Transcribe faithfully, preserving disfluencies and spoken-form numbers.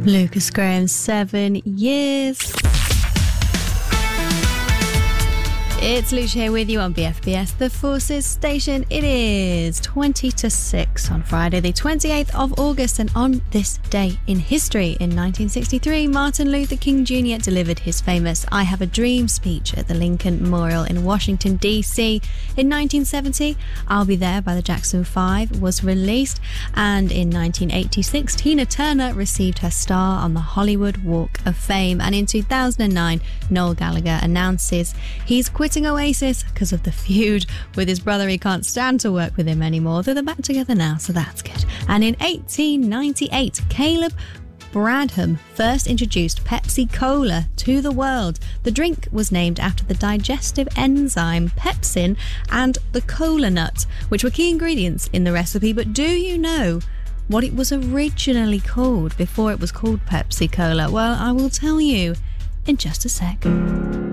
Lucas Graham, seven years. It's Lucia here with you on B F B S, the Forces station. It is twenty to six on Friday, the twenty-eighth of August, and on this day in history, in nineteen sixty-three, Martin Luther King Junior delivered his famous I Have a Dream speech at the Lincoln Memorial in Washington, D C. In nineteen seventy, I'll Be There by the Jackson Five was released, and in nineteen eighty-six, Tina Turner received her star on the Hollywood Walk of Fame, and in two thousand nine, Noel Gallagher announces he's quitting Oasis because of the feud with his brother. He can't stand to work with him anymore, though they're back together now, so that's good. And in eighteen ninety-eight, Caleb Bradham first introduced Pepsi Cola to the world. The drink was named after the digestive enzyme pepsin and the cola nut, which were key ingredients in the recipe. But do you know what it was originally called before it was called Pepsi Cola? Well, I will tell you in just a sec.